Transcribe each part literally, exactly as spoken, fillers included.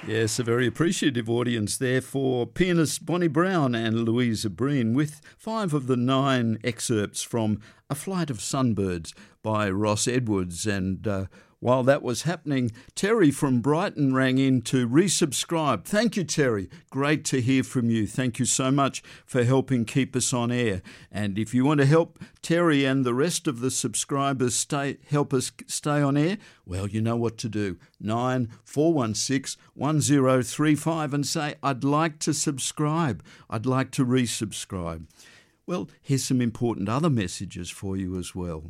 Yes, a very appreciative audience there for pianist Bonnie Brown and Louisa Breen with five of the nine excerpts from A Flight of Sunbirds by Ross Edwards. And uh, while that was happening, Terry from Brighton rang in to resubscribe. Thank you, Terry. Great to hear from you. Thank you so much for helping keep us on air. And if you want to help Terry and the rest of the subscribers stay help us stay on air, well, you know what to do. nine four one six one zero three five and say, I'd like to subscribe. I'd like to resubscribe. Well, here's some important other messages for you as well.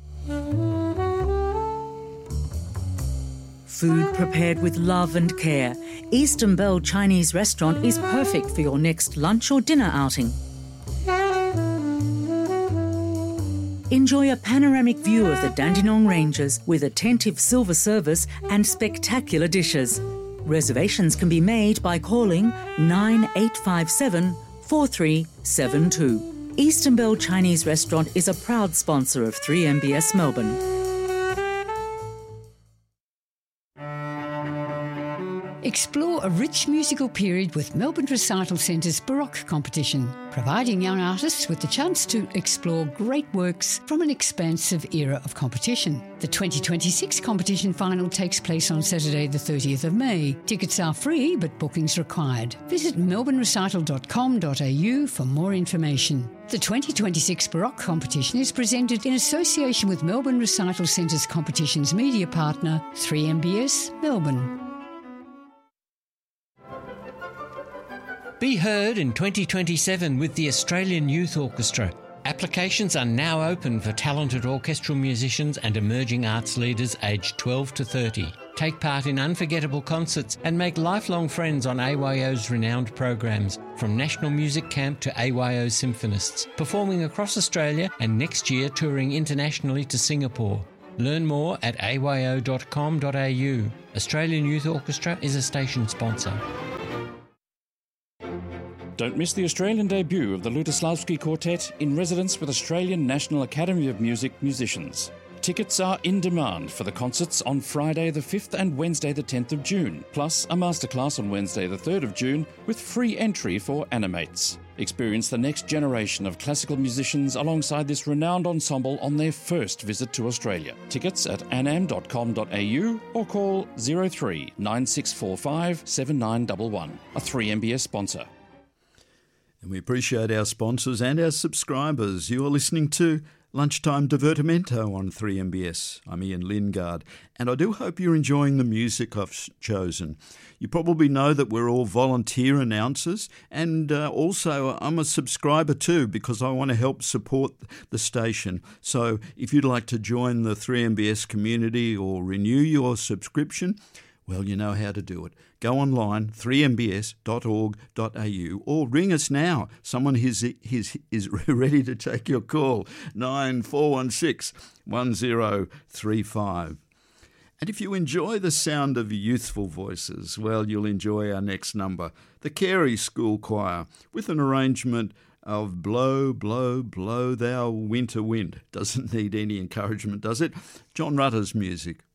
Food prepared with love and care. Eastern Belle Chinese Restaurant is perfect for your next lunch or dinner outing. Enjoy a panoramic view of the Dandenong Ranges with attentive silver service and spectacular dishes. Reservations can be made by calling nine eight five seven four three seven two. Eastern Belle Chinese Restaurant is a proud sponsor of three M B S Melbourne. Explore a rich musical period with Melbourne Recital Centre's Baroque competition, providing young artists with the chance to explore great works from an expansive era of competition. The twenty twenty-six competition final takes place on Saturday the thirtieth of May. Tickets are free, but bookings required. Visit melbourne recital dot com dot a u for more information. The twenty twenty-six Baroque competition is presented in association with Melbourne Recital Centre's competition's media partner, three M B S Melbourne. Be heard in twenty twenty-seven with the Australian Youth Orchestra. Applications are now open for talented orchestral musicians and emerging arts leaders aged twelve to thirty. Take part in unforgettable concerts and make lifelong friends on A Y O's renowned programs, from National Music Camp to A Y O Symphonists, performing across Australia and next year touring internationally to Singapore. Learn more at a y o dot com dot a u. Australian Youth Orchestra is a station sponsor. Don't miss the Australian debut of the Lutoslavsky Quartet in residence with Australian National Academy of Music musicians. Tickets are in demand for the concerts on Friday the fifth and Wednesday the tenth of June, plus a masterclass on Wednesday the third of June with free entry for Animates. Experience the next generation of classical musicians alongside this renowned ensemble on their first visit to Australia. Tickets at anam dot com dot a u or call zero three nine six four five seven nine one one, a three M B S sponsor. And we appreciate our sponsors and our subscribers. You are listening to Lunchtime Divertimento on three M B S. I'm Ian Lingard, and I do hope you're enjoying the music I've chosen. You probably know that we're all volunteer announcers, and uh, also I'm a subscriber too, because I want to help support the station. So if you'd like to join the three M B S community or renew your subscription, well, you know how to do it. Go online, three m b s dot org dot a u, or ring us now. Someone is, is, is ready to take your call, nine four one six one zero three five. And if you enjoy the sound of youthful voices, well, you'll enjoy our next number, the Carey School Choir, with an arrangement of Blow, Blow, Blow Thou Winter Wind. Doesn't need any encouragement, does it? John Rutter's music.